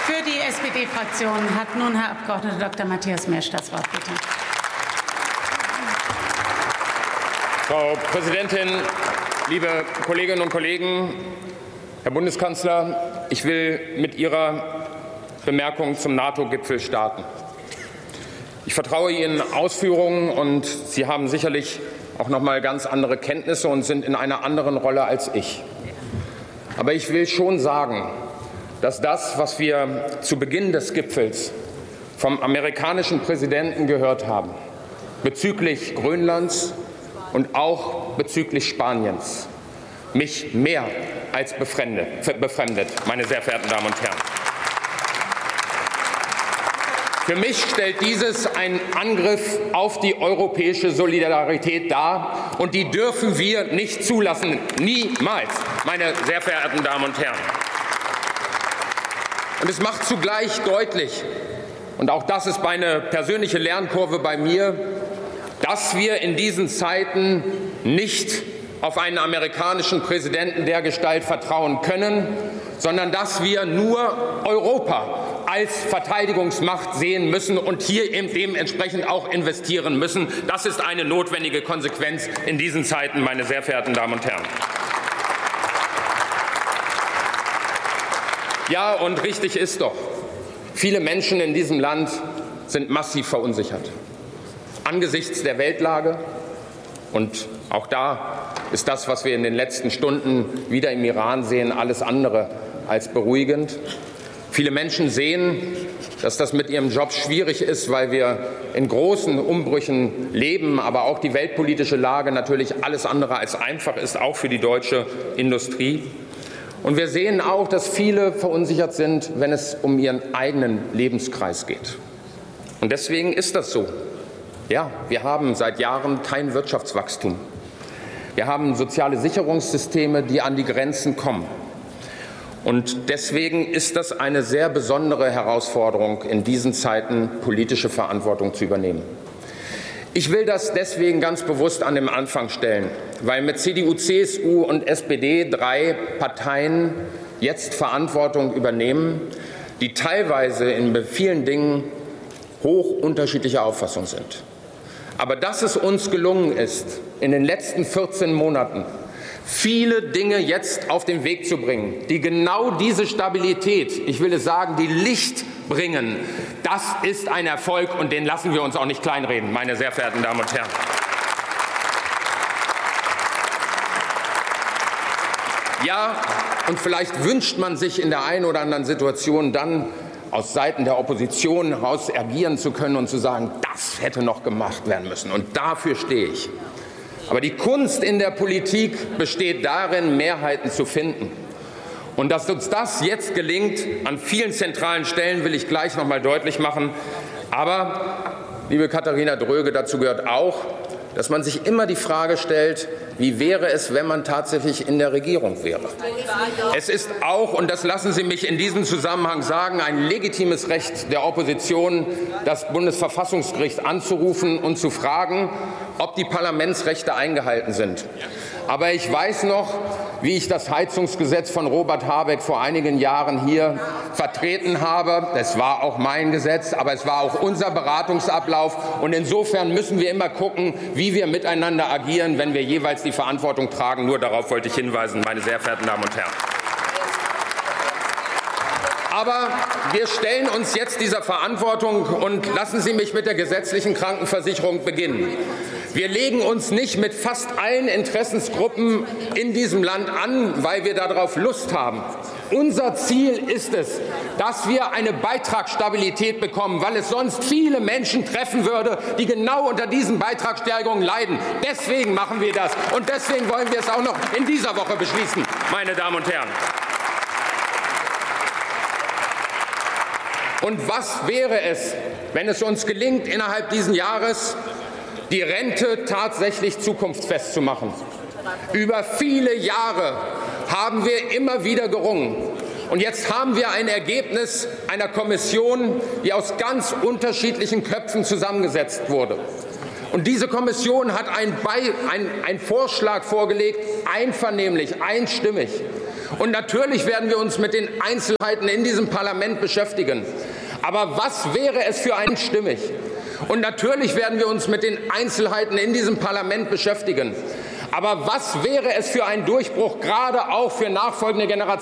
Für die SPD-Fraktion hat nun Herr Abg. Dr. Matthias Mesch das Wort, bitte. Frau Präsidentin, liebe Kolleginnen und Kollegen! Herr Bundeskanzler, ich will mit Ihrer Bemerkung zum NATO-Gipfel starten. Ich vertraue Ihren Ausführungen, und Sie haben sicherlich auch noch mal ganz andere Kenntnisse und sind in einer anderen Rolle als ich. Aber ich will schon sagen, dass das, was wir zu Beginn des Gipfels vom amerikanischen Präsidenten gehört haben, bezüglich Grönlands und auch bezüglich Spaniens, mich mehr als befremdet, meine sehr verehrten Damen und Herren. Für mich stellt dieses einen Angriff auf die europäische Solidarität dar, und die dürfen wir nicht zulassen. Niemals, meine sehr verehrten Damen und Herren. Und es macht zugleich deutlich, und auch das ist eine persönliche Lernkurve bei mir, dass wir in diesen Zeiten nicht auf einen amerikanischen Präsidenten dergestalt vertrauen können, sondern dass wir nur Europa als Verteidigungsmacht sehen müssen und hier eben dementsprechend auch investieren müssen. Das ist eine notwendige Konsequenz in diesen Zeiten, meine sehr verehrten Damen und Herren. Ja, und richtig ist doch, viele Menschen in diesem Land sind massiv verunsichert angesichts der Weltlage. Und auch da ist das, was wir in den letzten Stunden wieder im Iran sehen, alles andere als beruhigend. Viele Menschen sehen, dass das mit ihrem Job schwierig ist, weil wir in großen Umbrüchen leben, aber auch die weltpolitische Lage natürlich alles andere als einfach ist, auch für die deutsche Industrie. Und wir sehen auch, dass viele verunsichert sind, wenn es um ihren eigenen Lebenskreis geht. Und deswegen ist das so. Ja, wir haben seit Jahren kein Wirtschaftswachstum. Wir haben soziale Sicherungssysteme, die an die Grenzen kommen. Und deswegen ist das eine sehr besondere Herausforderung, in diesen Zeiten politische Verantwortung zu übernehmen. Ich will das deswegen ganz bewusst an den Anfang stellen, weil mit CDU, CSU und SPD 3 Parteien jetzt Verantwortung übernehmen, die teilweise in vielen Dingen hoch unterschiedlicher Auffassung sind. Aber dass es uns gelungen ist, in den letzten 14 Monaten viele Dinge jetzt auf den Weg zu bringen, die genau diese Stabilität, ich will es sagen, die Licht bringen, das ist ein Erfolg, und den lassen wir uns auch nicht kleinreden, meine sehr verehrten Damen und Herren. Ja, und vielleicht wünscht man sich in der einen oder anderen Situation dann, aus Seiten der Opposition heraus agieren zu können und zu sagen, das hätte noch gemacht werden müssen, und dafür stehe ich. Aber die Kunst in der Politik besteht darin, Mehrheiten zu finden. Und dass uns das jetzt gelingt, an vielen zentralen Stellen, will ich gleich noch mal deutlich machen. Aber, liebe Katharina Dröge, dazu gehört auch, dass man sich immer die Frage stellt, wie wäre es, wenn man tatsächlich in der Regierung wäre? Es ist auch, und das lassen Sie mich in diesem Zusammenhang sagen, ein legitimes Recht der Opposition, das Bundesverfassungsgericht anzurufen und zu fragen, ob die Parlamentsrechte eingehalten sind. Aber ich weiß noch, wie ich das Heizungsgesetz von Robert Habeck vor einigen Jahren hier vertreten habe. Es war auch mein Gesetz, aber es war auch unser Beratungsablauf. Und insofern müssen wir immer gucken, wie wir miteinander agieren, wenn wir jeweils die Verantwortung tragen. Nur darauf wollte ich hinweisen, meine sehr verehrten Damen und Herren. Aber wir stellen uns jetzt dieser Verantwortung, und lassen Sie mich mit der gesetzlichen Krankenversicherung beginnen. Wir legen uns nicht mit fast allen Interessensgruppen in diesem Land an, weil wir darauf Lust haben. Unser Ziel ist es, dass wir eine Beitragsstabilität bekommen, weil es sonst viele Menschen treffen würde, die genau unter diesen Beitragssteigerungen leiden. Deswegen machen wir das, und deswegen wollen wir es auch noch in dieser Woche beschließen, meine Damen und Herren. Und was wäre es, wenn es uns gelingt, innerhalb dieses Jahres die Rente tatsächlich zukunftsfest zu machen? Über viele Jahre haben wir immer wieder gerungen. Und jetzt haben wir ein Ergebnis einer Kommission, die aus ganz unterschiedlichen Köpfen zusammengesetzt wurde. Und diese Kommission hat einen Vorschlag vorgelegt, einvernehmlich, einstimmig. Und natürlich werden wir uns mit den Einzelheiten in diesem Parlament beschäftigen. Aber was wäre es für einstimmig? Und natürlich werden wir uns mit den Einzelheiten in diesem Parlament beschäftigen. Aber was wäre es für ein Durchbruch, gerade auch für nachfolgende Generationen?